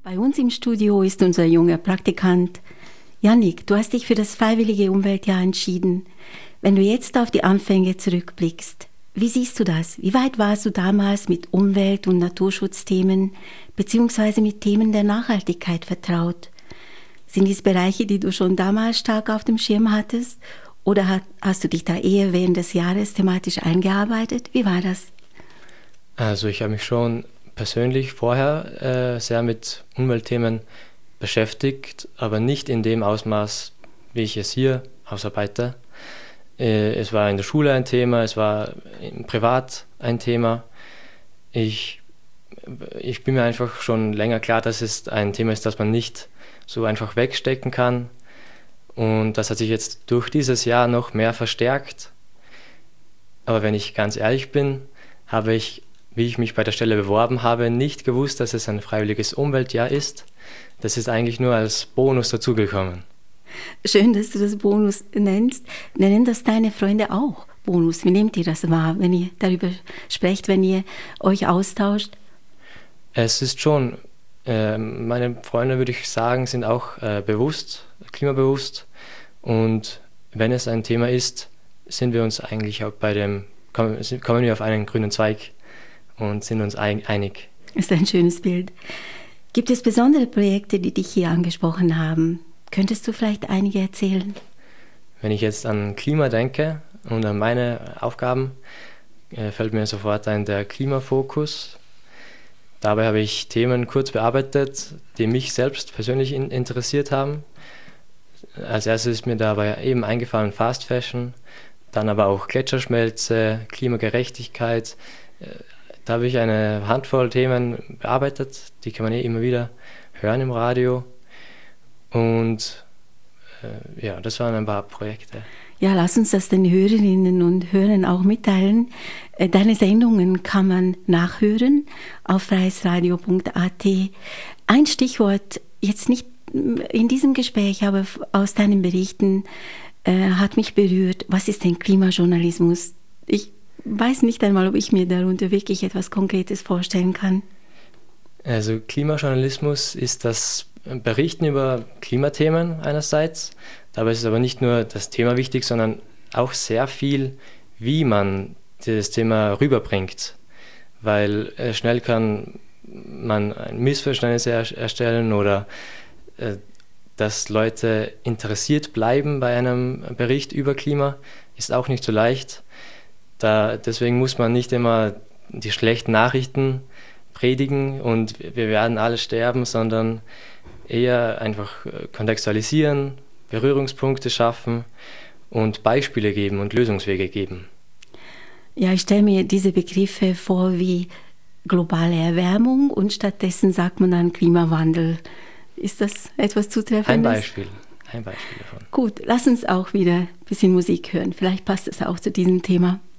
Bei uns im Studio ist unser junger Praktikant Yannick. Du hast dich für das freiwillige Umweltjahr entschieden. Wenn du jetzt auf die Anfänge zurückblickst, wie siehst du das? Wie weit warst du damals mit Umwelt- und Naturschutzthemen beziehungsweise mit Themen der Nachhaltigkeit vertraut? Sind dies Bereiche, die du schon damals stark auf dem Schirm hattest? Oder hast du dich da eher während des Jahres thematisch eingearbeitet? Wie war das? Also ich habe mich schon persönlich vorher sehr mit Umweltthemen beschäftigt, aber nicht in dem Ausmaß, wie ich es hier ausarbeite. Es war in der Schule ein Thema, es war privat ein Thema. Ich bin mir einfach schon länger klar, dass es ein Thema ist, das man nicht so einfach wegstecken kann. Und das hat sich jetzt durch dieses Jahr noch mehr verstärkt. Aber wenn ich ganz ehrlich bin, habe ich, wie ich mich bei der Stelle beworben habe, nicht gewusst, dass es ein freiwilliges Umweltjahr ist. Das ist eigentlich nur als Bonus dazugekommen. Schön, dass du das Bonus nennst. Nennen das deine Freunde auch Bonus? Wie nehmt ihr das wahr, wenn ihr darüber sprecht, wenn ihr euch austauscht? Es ist schon, meine Freunde, würde ich sagen, sind auch klimabewusst. Und wenn es ein Thema ist, sind wir uns eigentlich auch kommen wir auf einen grünen Zweig und sind uns einig. Das ist ein schönes Bild. Gibt es besondere Projekte, die dich hier angesprochen haben? Könntest du vielleicht einige erzählen? Wenn ich jetzt an Klima denke und an meine Aufgaben, fällt mir sofort ein der Klimafokus. Dabei habe ich Themen kurz bearbeitet, die mich selbst persönlich interessiert haben. Als erstes ist mir dabei eben eingefallen Fast Fashion, dann aber auch Gletscherschmelze, Klimagerechtigkeit. Da habe ich eine Handvoll Themen bearbeitet, die kann man immer wieder hören im Radio. Und das waren ein paar Projekte. Ja, lass uns das den Hörerinnen und Hörern auch mitteilen. Deine Sendungen kann man nachhören auf freiesradio.at. Ein Stichwort, jetzt nicht in diesem Gespräch, aber aus deinen Berichten hat mich berührt. Was ist denn Klimajournalismus? Ich weiß nicht einmal, ob ich mir darunter wirklich etwas Konkretes vorstellen kann. Also Klimajournalismus ist das Berichten über Klimathemen einerseits. Dabei ist es aber nicht nur das Thema wichtig, sondern auch sehr viel, wie man das Thema rüberbringt. Weil schnell kann man ein Missverständnis erstellen oder dass Leute interessiert bleiben bei einem Bericht über Klima, ist auch nicht so leicht. Deswegen muss man nicht immer die schlechten Nachrichten predigen und wir werden alle sterben, sondern eher einfach kontextualisieren, Berührungspunkte schaffen und Beispiele geben und Lösungswege geben. Ja, ich stelle mir diese Begriffe vor wie globale Erwärmung und stattdessen sagt man dann Klimawandel. Ist das etwas Zutreffendes? Ein Beispiel davon. Gut, lass uns auch wieder ein bisschen Musik hören. Vielleicht passt es auch zu diesem Thema.